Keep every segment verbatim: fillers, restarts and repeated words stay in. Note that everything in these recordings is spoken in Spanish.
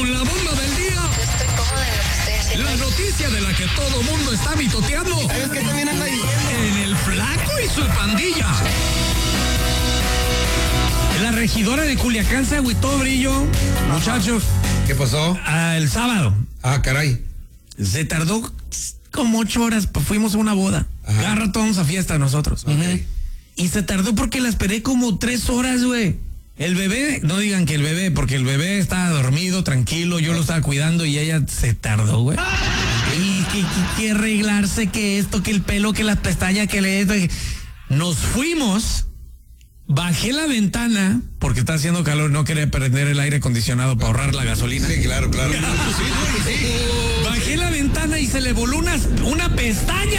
con la bomba del día. Estoy cómoda en lo que estoy haciendo. La noticia de la que todo mundo está mitoteando. ¿Sabes qué también anda diciendo? En el Flaco y su pandilla. La regidora de Culiacán se agüitó, Brillo. Muchachos. ¿Qué pasó? Ah, el sábado. Ah, caray. Se tardó como ocho horas. Pues fuimos a una boda. Ajá. Cada rato vamos a fiesta nosotros. Okay. Y se tardó porque la esperé como tres horas, güey. El bebé, no digan que el bebé, porque el bebé estaba dormido, tranquilo, yo lo estaba cuidando y ella se tardó, güey. Y que, que, que arreglarse, que esto, que el pelo, que las pestañas, que le esto. Que... Nos fuimos, bajé la ventana, porque está haciendo calor, no quería prender el aire acondicionado para ahorrar la gasolina. Sí, claro, claro. Bajé la ventana y se le voló una, una pestaña,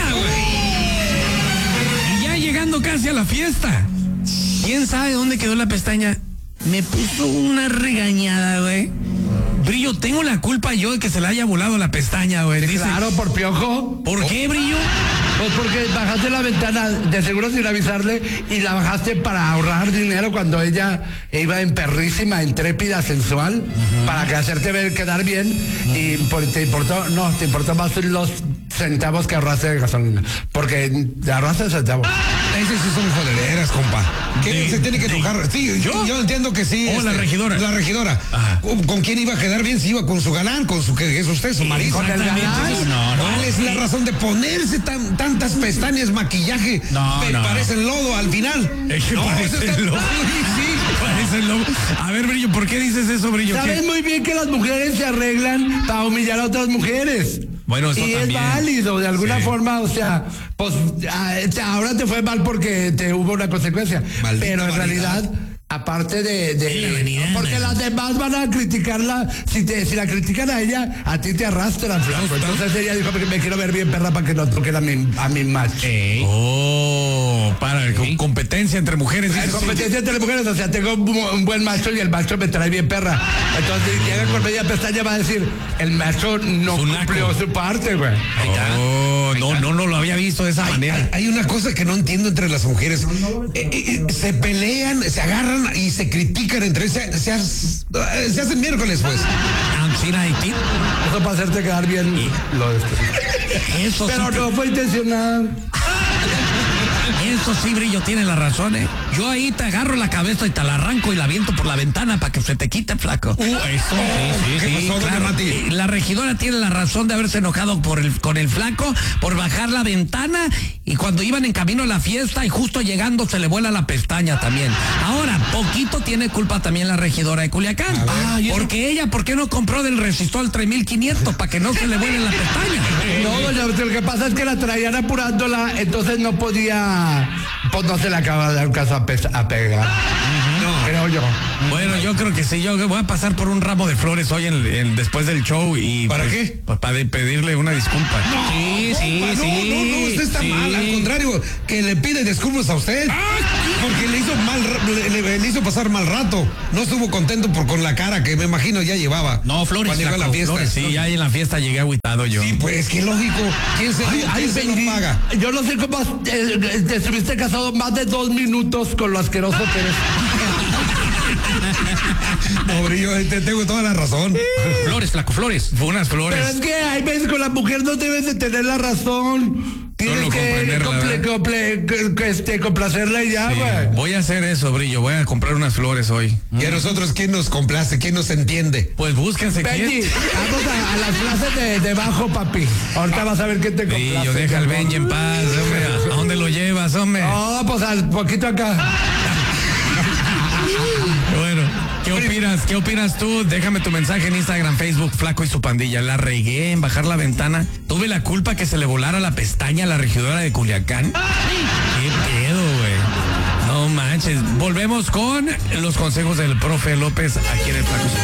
güey. Y ya llegando casi a la fiesta, ¿quién sabe dónde quedó la pestaña? Me puso una regañada, güey. Brillo, tengo la culpa yo de que se le haya volado la pestaña, güey. Sí, Dice, claro, por piojo. ¿por qué, Brillo? Pues porque bajaste la ventana de seguro sin avisarle y la bajaste para ahorrar dinero cuando ella iba en perrísima, intrépida, sensual, uh-huh. para que hacerte ver quedar bien uh-huh. y por, te importó, no, te importó más los centavos que ahorraste de gasolina, porque te ahorraste centavos. Esas sí son jodereras, compa. ¿Qué De, se tiene que de, tocar? Sí, yo, yo entiendo que sí. Oh, este, la regidora. La regidora. ¿Con, ¿Con quién iba a quedar bien? Si iba con su galán, con su que es usted, su marido. ¿Con el galán? No, no. ¿Cuál es la razón de ponerse tan, tantas pestañas, maquillaje? No, Me no. Parecen lodo al final. Es que No, parece eso está- lobo. Sí, Parece lobo. A ver, Brillo, ¿por qué dices eso, Brillo? Sabes ¿Qué? muy bien que las mujeres se arreglan para humillar a otras mujeres. Bueno, eso y también. es válido, de alguna Sí. forma, o sea, pues ah, ahora te fue mal porque te hubo una consecuencia. Maldita pero en vanidad. realidad, aparte de, de La vanidad, porque man. las demás van a criticarla, si te si la critican a ella, a ti te arrastran, flaco. Entonces ella dijo que me quiero ver bien perra para que no toquen a mi, a mi macho. Oh, para, con competencia entre mujeres. Hay dices tú. competencia entre mujeres, o sea, tengo un, bu- un buen macho y el macho me trae bien perra. Entonces, si llega con media pestaña, va a decir, el macho no Su naco. cumplió su parte, güey. Oh, no, no, no lo había visto de esa Hay, manera. hay- hay una cosa que no entiendo entre las mujeres. Eh, eh, se pelean, se agarran y se critican entre se, se, has- eh, se hacen miércoles, pues. Ancina Haití. Eso para hacerte quedar bien. Lo de este. Eso Pero sí. no fue intencional. Eso sí, Brillo, tiene la razón, ¿eh? Yo ahí te agarro la cabeza y te la arranco y la aviento por la ventana para que se te quite, flaco. Uh, eso, sí, ¿qué sí, pasó, sí, doña claro. Mati? Y la regidora tiene la razón de haberse enojado por el, con el flaco, por bajar la ventana y cuando iban en camino a la fiesta y justo llegando se le vuela la pestaña también. Ahora, poquito tiene culpa también la regidora de Culiacán. Ah, porque ella, ¿por qué no compró del resistol tres mil quinientos para que no se le vuele la pestaña? No, doña, lo que pasa es que la traían apurándola, entonces no podía, pues no se le acaba de dar un caso a, pes- a pegar. No, creo yo. Bueno, yo creo que sí, yo voy a pasar por un ramo de flores hoy en, en- después del show y... ¿Para pues, qué? Pues, para de- pedirle una disculpa. sí, sí, no, sí. no, no, usted está sí. mal, al contrario, que le pide disculpas a usted. Porque le hizo mal, ra- le, le- le hizo pasar mal rato. No estuvo contento por con la cara que me imagino ya llevaba. No, flores, Cuando llegó a la flaco, fiesta. flores, sí, ya en la fiesta llegué agüitado yo. Sí, pues qué lógico. ¿Quién se, Ay, quién ay, se lo bendito. paga? Yo no sé cómo eh, te estuviste casado más de dos minutos con lo asqueroso que eres. No, Brillo, te tengo toda la razón. Flores, flaco, flores. Fue unas flores. Pero es que hay veces con la mujer no debes de tener la razón. Tienes Solo que comprenderla, comple- ¿verdad? comple- que- que, este, complacerla y ya, Sí, güey. voy a hacer eso, Brillo. Voy a comprar unas flores hoy. Y a nosotros, ¿quién nos complace? ¿Quién nos entiende? Pues búsquense Benji, quién. vamos a, a las clases de, de bajo, papi. Ahorita vas a ver qué te complace. Brillo, deja al Benji en paz, hombre. ¿A dónde lo llevas, hombre? No, pues al poquito acá. Bueno, ¿qué opinas? ¿Qué opinas tú? Déjame tu mensaje en Instagram, Facebook, Flaco y su pandilla. La regué en bajar la ventana. Tuve la culpa que se le volara la pestaña a la regidora de Culiacán. ¿Qué pedo, güey? No manches. Volvemos con los consejos del profe López aquí en el Flaco y su